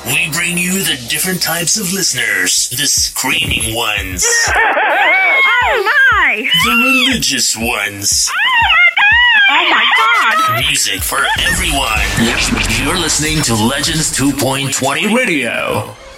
We bring you the different types of listeners. The screaming ones. Oh my! The religious ones. Oh my god! Music for everyone. You're listening to Legends 2.20 Radio.